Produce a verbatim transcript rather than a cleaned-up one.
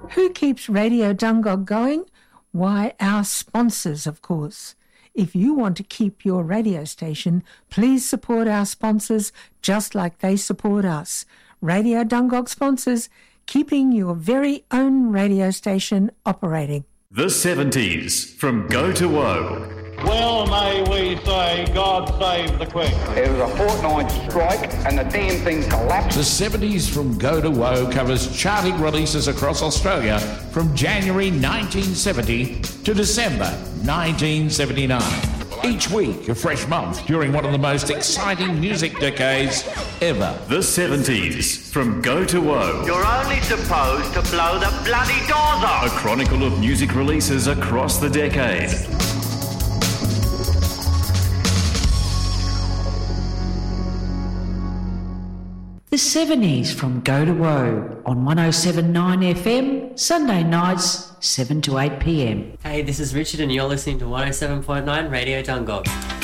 Who keeps Radio Dungog going? Why, our sponsors, of course. If you want to keep your radio station, please support our sponsors just like they support us. Radio Dungog sponsors, keeping your very own radio station operating. The seventies from Go to Woe. Well, may we say, God save the Queen. It was a fortnight strike and the damn thing collapsed. The seventies from Go to Woe covers charting releases across Australia from January nineteen seventy to December nineteen seventy-nine. Each week, a fresh month during one of the most exciting music decades ever. The seventies from Go to Woe. You're only supposed to blow the bloody doors off. A chronicle of music releases across the decade. The seventies from Go to Woe on one oh seven point nine F M, Sunday nights, seven to eight p m. Hey, this is Richard and you're listening to one oh seven point nine Radio Dungog.